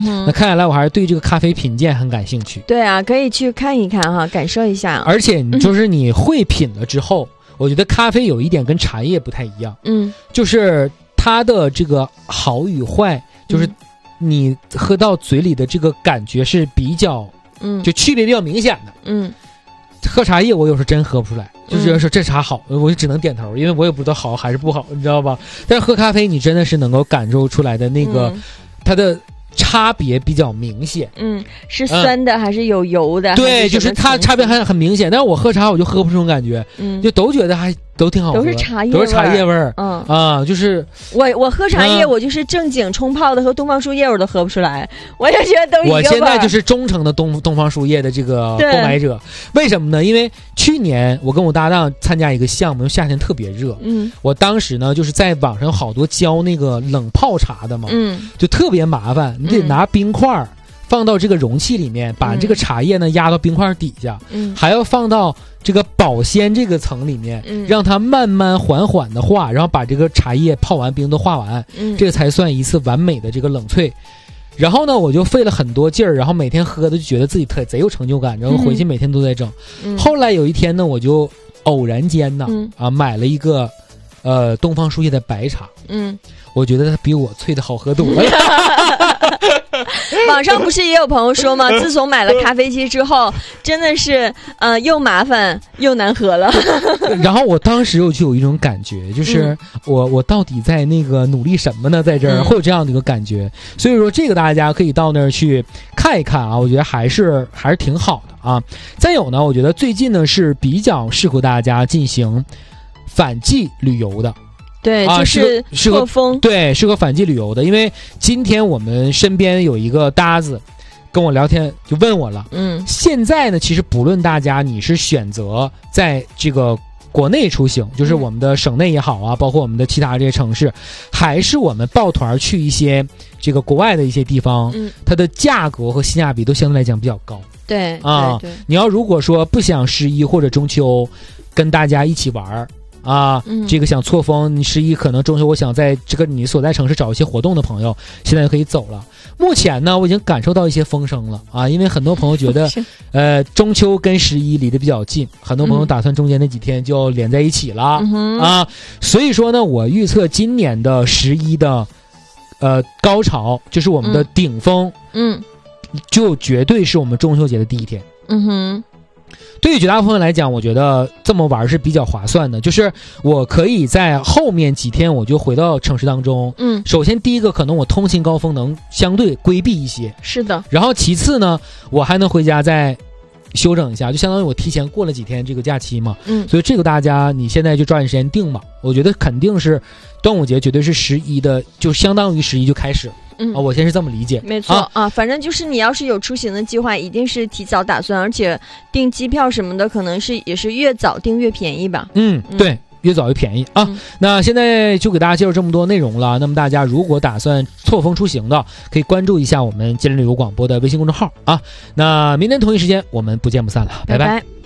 那看下来我还是对这个咖啡品鉴很感兴趣。 对啊，可以去看一看哈，感受一下。 而且就是你会品了之后，我觉得咖啡有一点跟茶叶不太一样，就是它的这个好与坏，就是你喝到嘴里的这个感觉是比较，就区别比较明显的。喝茶叶我有时候真喝不出来，就觉得说这茶好，我就只能点头，因为我也不知道好还是不好，你知道吧？但是喝咖啡你真的是能够感受出来的那个，它的差别比较明显。 是酸的还是有油的？ 对，就是它差别还很明显。但是我喝茶我就喝不出这种感觉，就都觉得还都挺好喝， 都是茶叶味儿。就是我喝茶叶，我就是正经冲泡的和东方树叶我都喝不出来，我就觉得都一个味儿。 我现在就是忠诚的东方树叶的这个购买者。为什么呢？因为去年我跟我搭档参加一个项目，夏天特别热，我当时呢就是在网上有好多教那个冷泡茶的嘛，就特别麻烦，你得拿冰块放到这个容器里面，把这个茶叶呢压到冰块底下，还要放到这个保鲜这个层里面，让它慢慢缓缓的化，然后把这个茶叶泡完冰都化完，这个才算一次完美的这个冷萃。然后呢我就费了很多劲儿，然后每天喝的就觉得自己贼有成就感，然后回去每天都在整。后来有一天呢，我就偶然间呢买了一个东方树叶的白茶，我觉得它比我萃的好喝多了。 网上不是也有朋友说吗？自从买了咖啡机之后，真的是又麻烦又难喝了。 然后我当时就有一种感觉，就是我到底在那个努力什么呢？在这儿会有这样的一个感觉。所以说这个大家可以到那儿去看一看啊，我觉得还是挺好的啊。再有呢，我觉得最近呢是比较适合大家进行反季旅游的。 对，就是错峰， 对，适合反季旅游的。因为今天我们身边有一个搭子跟我聊天，就问我了，现在呢，其实不论大家你是选择在这个国内出行，就是我们的省内也好啊，包括我们的其他这些城市，还是我们抱团去一些这个国外的一些地方，它的价格和性价比都相对来讲比较高。 对啊，你要如果说不想11或者中秋跟大家一起玩这个想错峰，你11可能中秋我想在这个你所在城市找一些活动的朋友，现在就可以走了。目前呢我已经感受到一些风声了因为很多朋友觉得中秋跟11离得比较近，很多朋友打算中间那几天就连在一起了所以说呢我预测今年的11的高潮就是我们的顶峰就绝对是我们中秋节的第一天。对于绝大部分来讲，我觉得这么玩是比较划算的，就是我可以在后面几天我就回到城市当中。首先第一个可能我通勤高峰能相对规避一些， 是的。 然后其次呢，我还能回家再休整一下，就相当于我提前过了几天这个假期嘛。所以这个大家你现在就抓紧时间定吧，我觉得肯定是端午节绝对是11的，就相当于11就开始。我先是这么理解。 没错反正就是你要是有出行的计划，一定是提早打算，而且订机票什么的可能是也是越早订越便宜吧。 对，越早越便宜那现在就给大家介绍这么多内容了。那么大家如果打算错峰出行的，可以关注一下我们吉林旅游广播的微信公众号那明天同一时间我们不见不散了，拜拜。